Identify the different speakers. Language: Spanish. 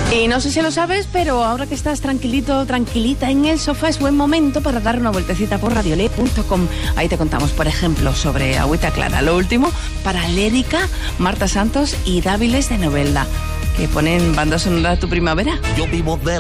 Speaker 1: Y no sé si lo sabes, pero ahora que estás tranquilito, tranquilita en el sofá, es buen momento para dar una vueltecita por radiole.com. Ahí te contamos, por ejemplo, sobre Agüita Clara. Lo último para Lérica, Marta Santos y Dáviles de Novelda, que ponen banda sonora a tu primavera.
Speaker 2: Yo vivo de